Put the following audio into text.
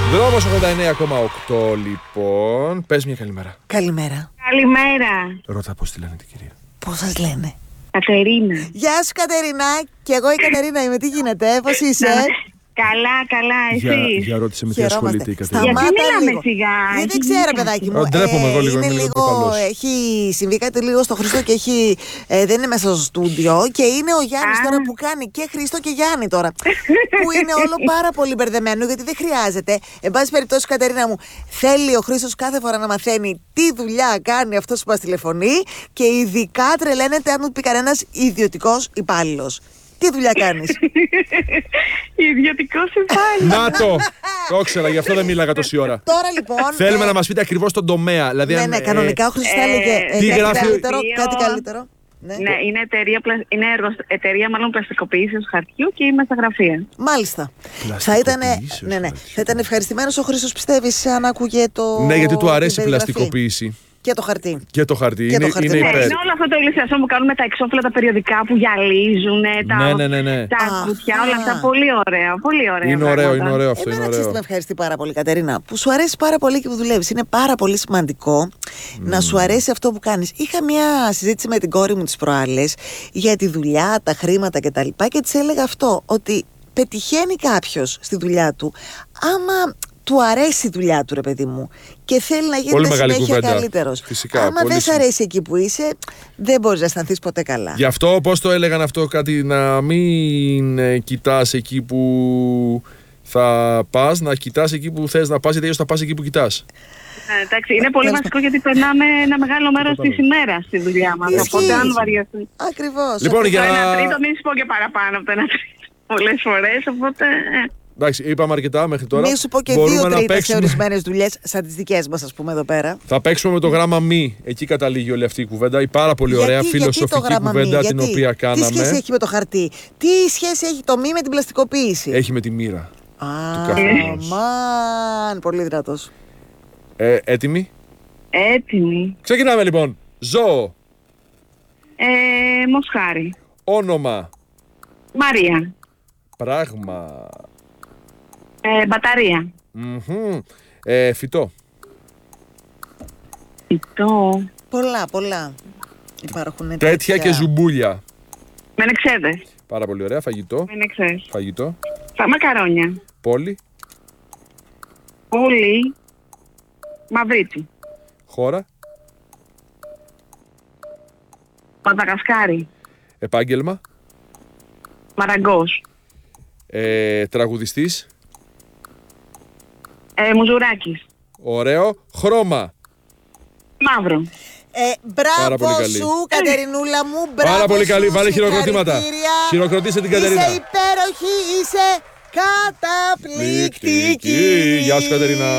Δρόμος 89,8 λοιπόν. Πες μια καλημέρα. Καλημέρα. Καλημέρα. Ρώτα πώς τη λένε την κυρία. Πώς σας λένε? Κατερίνα. Γεια σου Κατερίνα. Και εγώ η Κατερίνα είμαι. Τι γίνεται, πώς είσαι? Καλά, εσείς. Για ρώτησε με τι ασχολείται η Κατερίνα. Γιατί μιλάμε λίγο. σιγά? Δεν ξέρω, παιδάκι μου. Ντρέπομαι εγώ λίγο, είναι είμαι λίγο λίγο, κοπαλός. έχει συμβεί κάτι λίγο στο Χρήστο και δεν είναι μέσα στο στούντιο. Και είναι ο Γιάννης τώρα που κάνει και Χρήστο και Γιάννη τώρα. Που είναι όλο πάρα πολύ μπερδεμένο, γιατί δεν χρειάζεται. Εν πάση περιπτώσει, Κατερίνα μου, θέλει ο Χρήστος κάθε φορά να μαθαίνει τι δουλειά κάνει αυτός που μας τηλεφωνεί και ειδικά τρελαίνεται αν του πει κανένας ιδιωτικός υπάλληλος. Τι δουλειά κάνεις? Ιδιωτικός υπάλληλος. Να το ήξερα, γι' αυτό δεν μίλαγα τόση ώρα. Τώρα λοιπόν. Θέλουμε να μας πείτε ακριβώς τον τομέα. Δηλαδή, Ναι, κανονικά ο Χρήστος θα έλεγε τι κάτι γράφει- καλύτερο. Κάτι καλύτερο. Ναι, είναι εταιρεία μάλλον πλαστικοποίησης χαρτιού και είμαι στα γραφεία. Μάλιστα. Θα ήταν, Πλαστικοποίησης θα ήταν ευχαριστημένος ο Χρήστος, πιστεύεις, αν άκουγε το. Ναι, γιατί του αρέσει η την περιγραφή. πλαστικοποίηση. Και το χαρτί. Και το χαρτί. Και το χαρτί. Είναι Ναι, υπέρ. Είναι όλο αυτό το ηλικιαστό που κάνουμε τα εξώφυλλα, τα περιοδικά που γυαλίζουν, Ναι. τα κουτιά, όλα αυτά. Πολύ ωραία. Πολύ ωραία. Είναι ωραίο, πράγματα. είναι ωραίο αυτό. Εμένα Είναι ξέρεις τι ωραίο. με ευχαριστεί πάρα πολύ, Κατερίνα, που σου αρέσει πάρα πολύ και που δουλεύεις. Είναι πάρα πολύ σημαντικό να σου αρέσει αυτό που κάνεις. Είχα μια συζήτηση με την κόρη μου τις προάλλες για τη δουλειά, τα χρήματα κτλ. Και της έλεγα αυτό, ότι πετυχαίνει κάποιος στη δουλειά του άμα του αρέσει η δουλειά του, ρε παιδί μου, και θέλει να Πολύ γίνεται μεγάλη συνέχεια κουβέντα. καλύτερος. Φυσικά, Άμα πολύ δεν σ' αρέσει εκεί που είσαι, δεν μπορείς να αισθανθείς ποτέ καλά. Γι' αυτό πώς το έλεγαν αυτό, κάτι να μην κοιτάς εκεί που θα πας, να κοιτάς εκεί που θες να πας, γιατί θα πας εκεί που κοιτάς. Εντάξει, είναι πολύ βασικό γιατί περνάμε ένα μεγάλο μέρος της ημέρας στη δουλειά μας. Ισχύει. Οπότε αν βαριωθεί. Ακριβώς. Λοιπόν, Το για ένα να... τρίτο, μην σου πω και παραπάνω από το ένα τρίτο. Πολλές φορές, οπότε. Εντάξει, είπαμε αρκετά μέχρι τώρα. Μη σου πω και Μπορούμε 2 να τρίτα σε παίξουμε. ορισμένες δουλειές, σαν τις δικές μας, ας πούμε, εδώ πέρα. Θα παίξουμε με το γράμμα μη. Εκεί καταλήγει όλη αυτή η κουβέντα. Η πάρα πολύ ωραία Γιατί το φιλοσοφική γράμμα μη, κουβέντα την γιατί? οποία Τι σχέση κάναμε. έχει με το χαρτί? Τι σχέση έχει το μη με την πλαστικοποίηση? Έχει με τη μοίρα. καθενός. Αμάν, πολύ δυνατός. Έτοιμοι. Έτοιμη. Ξεκινάμε λοιπόν. Ζώο. Μοσχάρι. Όνομα. Μαρία. Πράγμα. Μπαταρία. Μμμ. Φυτό. Φυτό. Πολλά. Υπάρχουν Τέτοια και ζουμπούλια. Μενεξέδες. Πάρα πολύ ωραία. Φαγητό. Μενεξές. Φαγητό. Μακαρόνια. Πόλη. Πολύ. Μαυρίτσι. Χώρα. Μαδαγασκάρι. Επάγγελμα. Μαραγκός. Τραγουδιστής. Μουζουράκης. Ωραίο. Χρώμα. Μαύρο. Πάρα πολύ Μπράβο καλή. σου, Κατερινούλα μου. Μπράβο Πάρα πολύ σου, καλή. Βάλε χειροκροτήματα. συγχαρητήρια. Χειροκροτήστε την Κατερίνα. Είσαι υπέροχη, είσαι καταπληκτική. Γεια σου Κατερίνα.